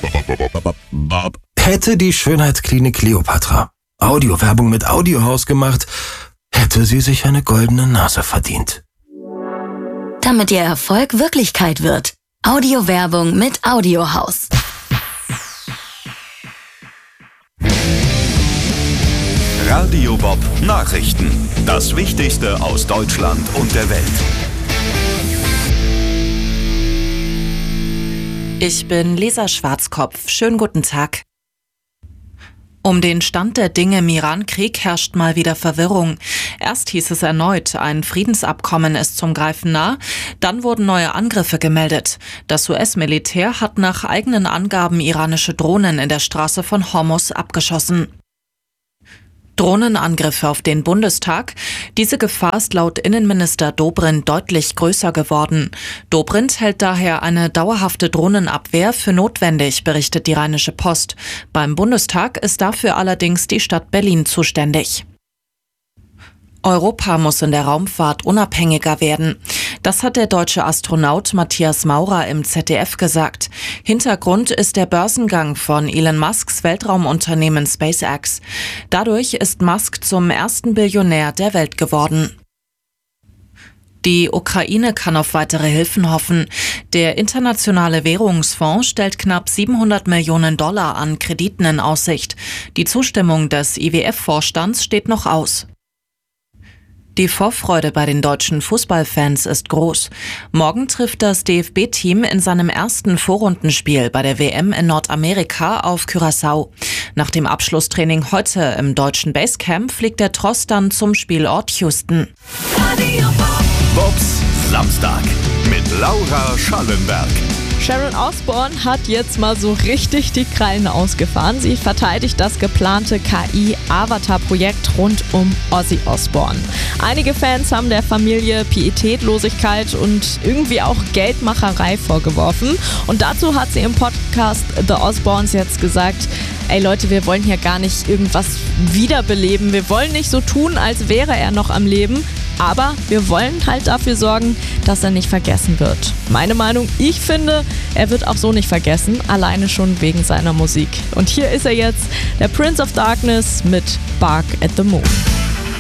Hätte die Schönheitsklinik Kleopatra Audiowerbung mit Audiohaus gemacht, hätte sie sich eine goldene Nase verdient. Damit Ihr Erfolg Wirklichkeit wird. Audiowerbung mit Audiohaus. Radio Bob Nachrichten. Das Wichtigste aus Deutschland und der Welt. Ich bin Lisa Schwarzkopf. Schönen guten Tag. Um den Stand der Dinge im Iran-Krieg herrscht mal wieder Verwirrung. Erst hieß es erneut, ein Friedensabkommen ist zum Greifen nah. Dann wurden neue Angriffe gemeldet. Das US-Militär hat nach eigenen Angaben iranische Drohnen in der Straße von Hormuz abgeschossen. Drohnenangriffe auf den Bundestag. Diese Gefahr ist laut Innenminister Dobrindt deutlich größer geworden. Dobrindt hält daher eine dauerhafte Drohnenabwehr für notwendig, berichtet die Rheinische Post. Beim Bundestag ist dafür allerdings die Stadt Berlin zuständig. Europa muss in der Raumfahrt unabhängiger werden. Das hat der deutsche Astronaut Matthias Maurer im ZDF gesagt. Hintergrund ist der Börsengang von Elon Musks Weltraumunternehmen SpaceX. Dadurch ist Musk zum ersten Billionär der Welt geworden. Die Ukraine kann auf weitere Hilfen hoffen. Der Internationale Währungsfonds stellt knapp $700 Millionen an Krediten in Aussicht. Die Zustimmung des IWF-Vorstands steht noch aus. Die Vorfreude bei den deutschen Fußballfans ist groß. Morgen trifft das DFB-Team in seinem ersten Vorrundenspiel bei der WM in Nordamerika auf Curaçao. Nach dem Abschlusstraining heute im deutschen Basecamp fliegt der Tross dann zum Spielort Houston. Bobs Samstag mit Laura Schallenberg. Sharon Osbourne hat jetzt mal so richtig die Krallen ausgefahren. Sie verteidigt das geplante KI-Avatar-Projekt rund um Ozzy Osbourne. Einige Fans haben der Familie Pietätlosigkeit und irgendwie auch Geldmacherei vorgeworfen. Und dazu hat sie im Podcast The Osbournes jetzt gesagt: Ey Leute, wir wollen hier gar nicht irgendwas wiederbeleben. Wir wollen nicht so tun, als wäre er noch am Leben. Aber wir wollen halt dafür sorgen, dass er nicht vergessen wird. Meine Meinung, ich finde, er wird auch so nicht vergessen, alleine schon wegen seiner Musik. Und hier ist er jetzt, der Prince of Darkness mit Bark at the Moon.